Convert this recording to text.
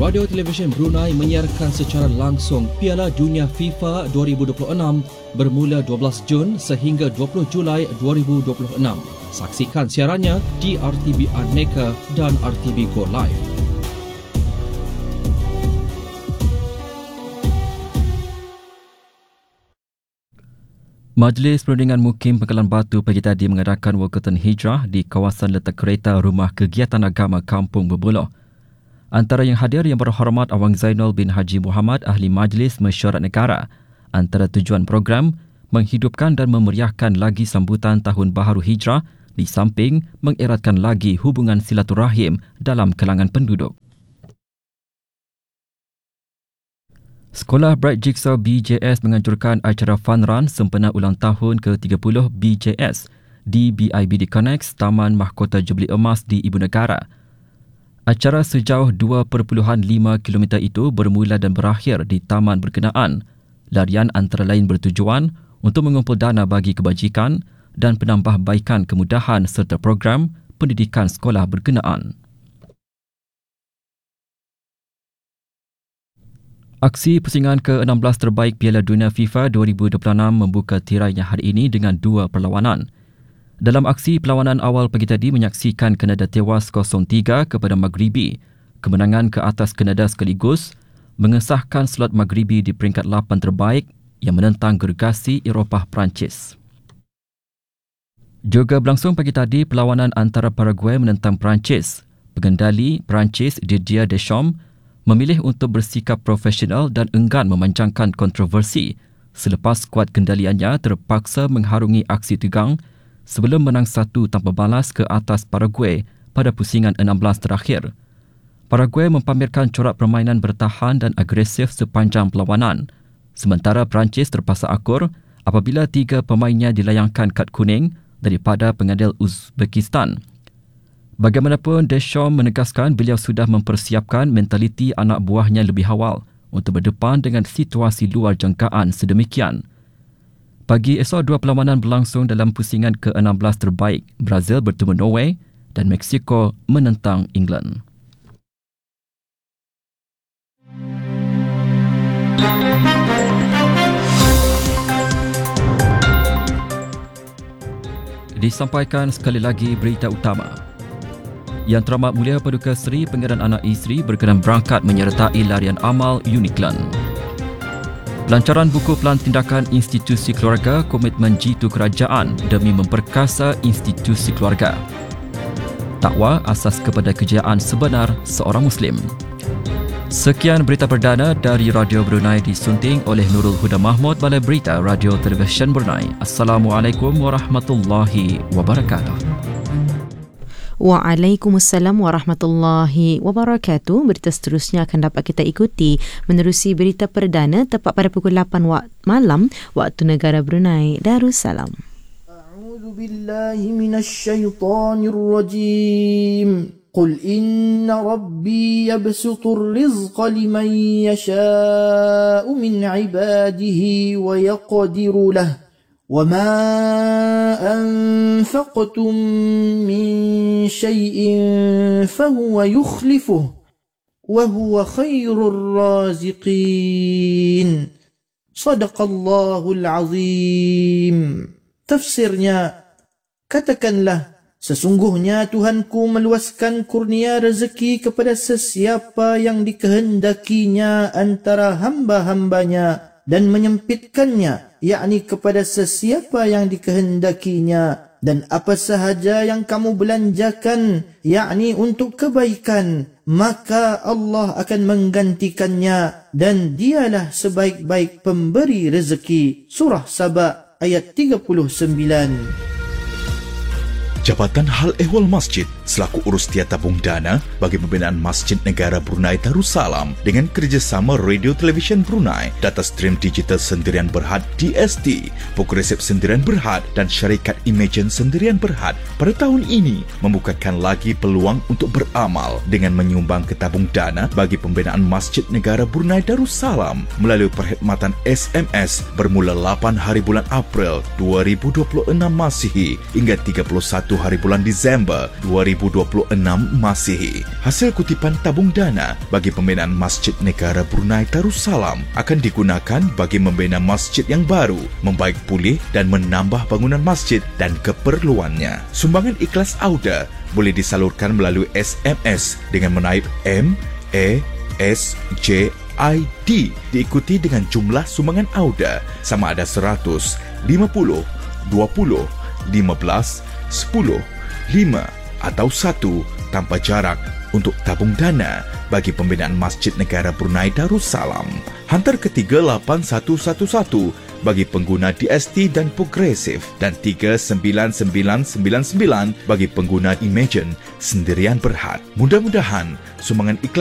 Radio Televisyen Brunei menyiarkan secara langsung Piala Dunia FIFA 2026 bermula 12 Jun sehingga 20 Julai 2026. Saksikan siarannya di RTB Aneka dan RTB Go Live. Majlis Perundingan Mukim Pangkalan Batu pagi tadi mengadakan walkatan hijrah di kawasan letak kereta Rumah Kegiatan Agama Kampung Berbuluh. Antara yang hadir yang berhormat Awang Zainul bin Haji Muhammad, Ahli Majlis Mesyuarat Negara. Antara tujuan program, menghidupkan dan memeriahkan lagi sambutan Tahun Baharu Hijrah di samping mengeratkan lagi hubungan silaturahim dalam kalangan penduduk. Sekolah Bright Jigsaw BJS menganjurkan acara Fun Run sempena ulang tahun ke-30 BJS di BIBD Connect, Taman Mahkota Jubli Emas di Ibu Negara. Acara sejauh 2.5 km itu bermula dan berakhir di taman berkenaan. Larian antara lain bertujuan untuk mengumpul dana bagi kebajikan dan penambahbaikan kemudahan serta program pendidikan sekolah berkenaan. Aksi pusingan ke-16 terbaik Piala Dunia FIFA 2026 membuka tirainya hari ini dengan dua perlawanan. Dalam aksi perlawanan awal pagi tadi menyaksikan Kanada tewas 0-3 kepada Maghribi. Kemenangan ke atas Kanada sekaligus mengesahkan slot Maghribi di peringkat 8 terbaik yang menentang gergasi Eropah Perancis. Juga berlangsung pagi tadi perlawanan antara Paraguay menentang Perancis. Pengendali Perancis Didier Deschamps memilih untuk bersikap profesional dan enggan memanjangkan kontroversi selepas skuad kendaliannya terpaksa mengharungi aksi tegang sebelum menang 1 tanpa balas ke atas Paraguay pada pusingan 16 terakhir. Paraguay mempamerkan corak permainan bertahan dan agresif sepanjang perlawanan, sementara Perancis terpaksa akur apabila 3 pemainnya dilayangkan kad kuning daripada pengadil Uzbekistan. Bagaimanapun, Deschamps menegaskan beliau sudah mempersiapkan mentaliti anak buahnya lebih awal untuk berdepan dengan situasi luar jangkaan sedemikian. Pagi esok, dua perlawanan berlangsung dalam pusingan ke-16 terbaik. Brazil bertemu Norway dan Mexico menentang England. Disampaikan sekali lagi berita utama. Yang Teramat Mulia Paduka Seri Pangeran Anak Isri berkenan berangkat menyertai larian amal Uniclan. Pelancaran buku Pelan Tindakan Institusi Keluarga, Komitmen Jitu Kerajaan demi memperkasa institusi keluarga. Takwa asas kepada kejayaan sebenar seorang Muslim. Sekian berita perdana dari Radio Brunei disunting oleh Nurul Huda Mahmud, Balai Berita Radio Televisyen Brunei. Assalamualaikum warahmatullahi wabarakatuh. Waalaikumsalam warahmatullahi wabarakatuh. Berita seterusnya akan dapat kita ikuti menerusi berita perdana tepat pada pukul 8 malam waktu negara Brunei Darussalam. A'udzu billahi minasy syaithanir rajim. Qul inna rabbi yabsutur rizqa liman yasha'u min 'ibadihi wa yaqdiru lahu. وَمَا أَنفَقْتُم مِّن شَيْءٍ فَهُوَ يُخْلِفُهُ وَهُوَ خَيْرُ الرَّازِقِينَ. Sadaqallahul Azim. Tafsirnya, katakanlah, sesungguhnya Tuhanku meluaskan kurnia rezeki kepada sesiapa yang dikehendakinya antara hamba-hambanya dan menyempitkannya, yakni kepada sesiapa yang dikehendakinya, dan apa sahaja yang kamu belanjakan, yakni untuk kebaikan, maka Allah akan menggantikannya dan dialah sebaik-baik pemberi rezeki. Surah Saba ayat 39. Jabatan Hal Ehwal Masjid selaku urus tiada tabung dana bagi pembinaan Masjid Negara Brunei Darussalam dengan kerjasama Radio Televisyen Brunei, data stream digital Sendirian Berhad DST, buku resep Sendirian Berhad dan syarikat Imagine Sendirian Berhad pada tahun ini membukakan lagi peluang untuk beramal dengan menyumbang ke tabung dana bagi pembinaan Masjid Negara Brunei Darussalam melalui perkhidmatan SMS bermula 8 hari bulan April 2026 Masihi hingga 31 hari bulan Disember 2026 Masihi. Hasil kutipan tabung dana bagi pembinaan Masjid Negara Brunei Darussalam akan digunakan bagi membina masjid yang baru, membaik pulih dan menambah bangunan masjid dan keperluannya. Sumbangan ikhlas Auda boleh disalurkan melalui SMS dengan menaip MESJID diikuti dengan jumlah sumbangan Auda sama ada 100, 50, 20, 15, 10, 5 atau 1 tanpa jarak untuk tabung dana bagi pembinaan Masjid Negara Brunei Darussalam. Hantar ke 38111 bagi pengguna DST dan Progresif dan 39999 bagi pengguna Imagine Sendirian Berhad. Mudah-mudahan sumbangan ikhlas